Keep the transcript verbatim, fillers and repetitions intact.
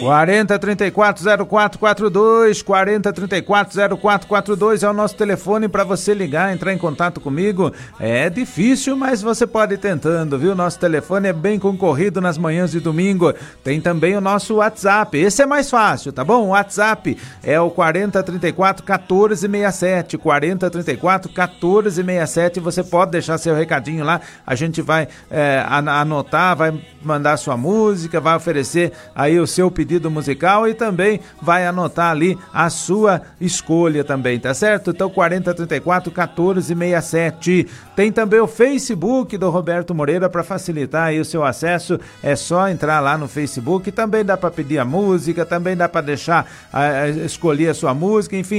quarenta, trinta e quatro, zero quatro quatro dois, quarenta, trinta e quatro, zero quatro quatro dois é o nosso telefone para você ligar, entrar em contato comigo. É difícil, mas você pode ir tentando, viu? Nosso telefone é bem concorrido nas manhãs de domingo. Tem também o nosso WhatsApp, esse é mais fácil, tá bom? O WhatsApp é o quarenta, trinta e quatro, quatorze, sessenta e sete, quarenta, trinta e quatro, quatorze, sessenta e sete. Você pode deixar seu recadinho lá, a gente vai é, anotar, vai mandar sua música, vai oferecer aí o seu pedido musical e também vai anotar ali a sua escolha também, tá certo? Então quarenta, trinta e quatro, quatorze, sessenta e sete. Tem também o Facebook do Roberto Moreira para facilitar aí o seu acesso, é só entrar lá no Facebook, também dá para pedir a música, também dá para deixar, a, a, escolher a sua música, enfim,